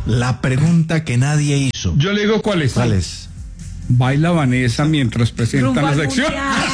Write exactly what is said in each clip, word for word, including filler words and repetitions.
La pregunta que nadie hizo. Yo le digo cuál es. ¿Cuál es? Baila Vanessa mientras presenta la sección.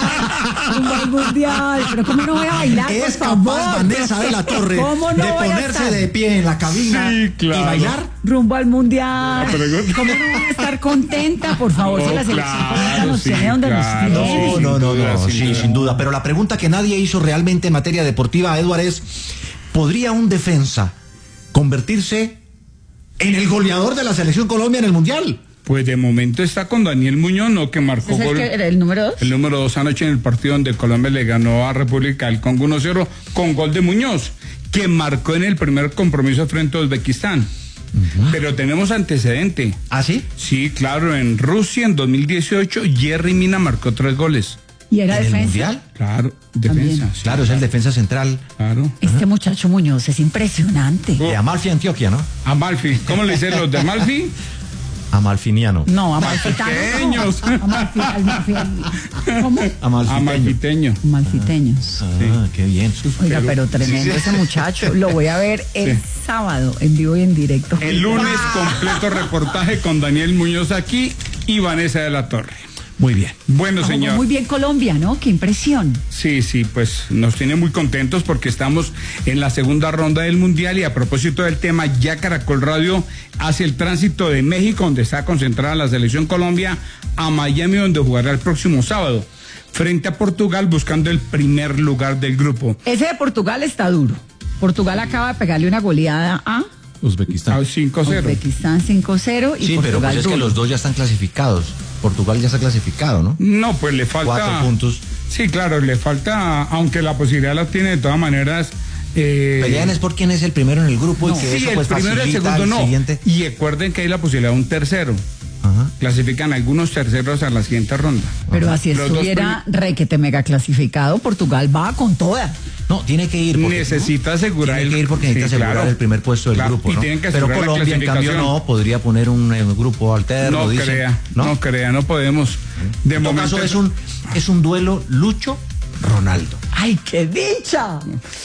Rumbo al mundial. Pero ¿cómo no voy a bailar? Es por capaz favor? Vanessa de la Torre ¿Cómo no de voy a ponerse estar? de pie en la cabina Sí, claro. y bailar. Rumbo al mundial. La pregunta. ¿Cómo no voy a estar contenta? Por favor, No, si la selección claro, colombiana nos sí, tiene donde claro. nos tiene. No, sin no, no, duda, no, sin sí, duda. sin duda. Pero la pregunta que nadie hizo realmente en materia deportiva, Edward, es: ¿podría un defensa convertirse en el goleador de la selección Colombia en el mundial? Pues de momento está con Daniel Muñoz, ¿no? Que marcó ¿Es el, gol. que, el número dos? El número dos anoche en el partido donde Colombia le ganó a República del Congo uno cero con gol de Muñoz, que marcó en el primer compromiso frente a Uzbekistán. Uh-huh. Pero tenemos antecedente. ¿Ah, sí? Sí, claro, en Rusia en dos mil dieciocho Jerry Mina marcó tres goles. ¿Y era ¿En defensa? el mundial? Claro, defensa. También. Sí, Claro, es el defensa central Claro. Este uh-huh. muchacho Muñoz es impresionante. Oh. de Amalfi, Antioquia, ¿no? Amalfi, ¿cómo le dicen los de Amalfi? Amalfiniano. No, amalfitanos. Amalfiteños. No. Amalfi, amalfi, ¿Cómo? Amalfiteño. Amalfiteño. Amalfiteños. Ah, qué bien. Oiga, pero tremendo ese muchacho. Lo voy a ver el Sí. sábado, en vivo y en directo. El lunes completo reportaje con Daniel Muñoz aquí y Vanessa de la Torre. Muy bien. Bueno, Jugó señor. muy bien Colombia, ¿no? Qué impresión. Sí, sí, pues nos tiene muy contentos porque estamos en la segunda ronda del Mundial y a propósito del tema, ya Caracol Radio hace el tránsito de México, donde está concentrada la selección Colombia, a Miami, donde jugará el próximo sábado, frente a Portugal, buscando el primer lugar del grupo. Ese de Portugal está duro. Portugal acaba de pegarle una goleada a Uzbekistán. A cinco cero. Uzbekistán cinco cero y Sí, Portugal pero pues es que duro. los dos ya están clasificados. Portugal ya está clasificado, ¿no? No, pues le falta... Cuatro puntos. Sí, claro, le falta, aunque la posibilidad la tiene de todas maneras... Eh... Pelean es por quién es el primero en el grupo No, y que sí, eso el pues primero y el facilita segundo al no. siguiente. Y recuerden que hay la posibilidad de un tercero. Ajá. Clasifican algunos terceros a la siguiente ronda. Pero así Los dos estuviera requete mega clasificado, Portugal va con toda. No, tiene que ir. Porque, necesita asegurar Tiene el- que ir porque necesita sí, asegurar claro. el primer puesto del Claro, grupo, y ¿no? tienen que Pero asegurar la Colombia, en cambio, clasificación. no, podría poner un eh, grupo alterno, No dice. crea, no, crea, no podemos. De En todo momento caso, es un, es un duelo Lucho-Ronaldo. ¡Ay, qué dicha!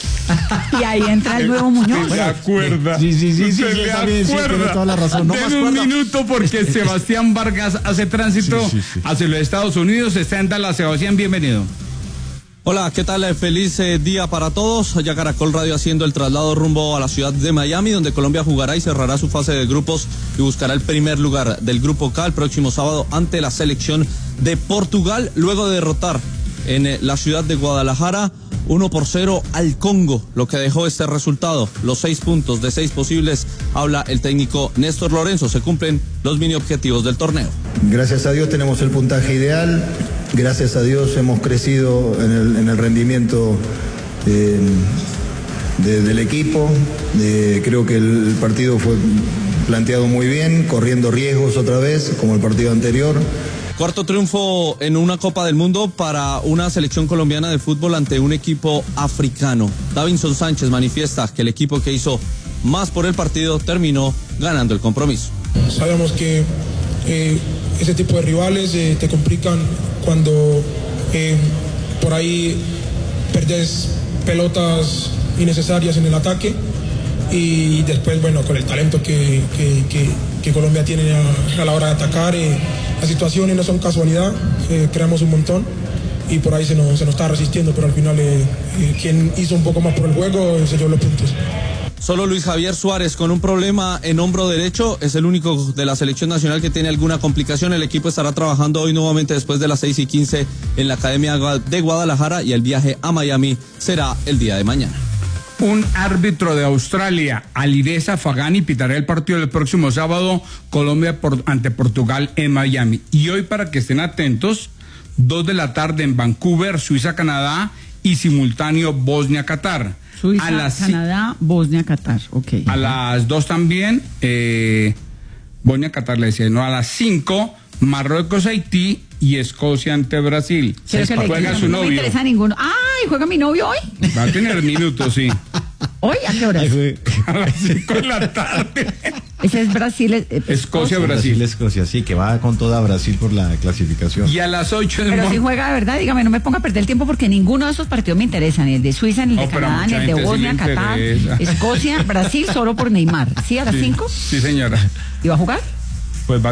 Y ahí entra el nuevo Muñoz. ¿Se acuerda? Sí, sí, sí, sí, ¿Se sí, le está bien, sí, acuerda? tiene toda la razón. No Deme más un cuerda. minuto porque Sebastián Vargas hace tránsito Sí, sí, sí. hacia los Estados Unidos. Está en Dallas. Sebastián, bienvenido. Hola, ¿qué tal? Feliz eh, día para todos. Ya Caracol Radio haciendo el traslado rumbo a la ciudad de Miami, donde Colombia jugará y cerrará su fase de grupos y buscará el primer lugar del Grupo K el próximo sábado ante la selección de Portugal, luego de derrotar en eh, la ciudad de Guadalajara uno por cero al Congo, lo que dejó este resultado. Los seis puntos de seis posibles, habla el técnico Néstor Lorenzo. Se cumplen los mini objetivos del torneo. Gracias a Dios tenemos el puntaje ideal, gracias a Dios hemos crecido en el, en el rendimiento eh, de, del equipo. Eh, creo que el partido fue planteado muy bien, corriendo riesgos otra vez, como el partido anterior. Cuarto triunfo en una Copa del Mundo para una selección colombiana de fútbol ante un equipo africano. Davinson Sánchez manifiesta que el equipo que hizo más por el partido terminó ganando el compromiso. Sabemos que eh, ese tipo de rivales eh, te complican cuando eh, por ahí perdes pelotas innecesarias en el ataque y después, bueno, con el talento que, que, que, que Colombia tiene a, a la hora de atacar, eh, las situaciones no son casualidad, eh, creamos un montón y por ahí se nos, se nos está resistiendo, pero al final eh, eh, quien hizo un poco más por el juego eh, se llevó los puntos. Solo Luis Javier Suárez con un problema en hombro derecho es el único de la selección nacional que tiene alguna complicación. El equipo estará trabajando hoy nuevamente después de las seis y quince en la Academia de Guadalajara y el viaje a Miami será el día de mañana. Un árbitro de Australia, Alireza Fagani, pitará el partido del próximo sábado, Colombia por, ante Portugal en Miami. Y hoy, para que estén atentos, dos de la tarde en Vancouver, Suiza, Canadá, y simultáneo Bosnia-Qatar. Suiza, a las, Canadá, Bosnia, Qatar, ok. A las dos también, eh, Bosnia-Qatar le decía, no, a las cinco, Marruecos, Haití y Escocia ante Brasil. Quiero que le Juega digan, su no me novio. interesa ninguno. ¡Ay, juega mi novio hoy! Va a tener minutos, sí. ¿Hoy? ¿A qué hora? A las cinco de la tarde. Ese es Brasil. eh, Escocia, Brasil, Brasil. Escocia, sí, que va con toda Brasil por la clasificación. Y a las ocho de Pero si Mon- juega de verdad, dígame, no me ponga a perder el tiempo porque ninguno de esos partidos me interesa, ni el de Suiza, ni el de No, pero a Canadá, ni mucha el de gente sí Bosnia, le Qatar, interesa. Escocia, Brasil, solo por Neymar. ¿Sí, a las cinco? Sí, señora. ¿Y va a jugar? Pues va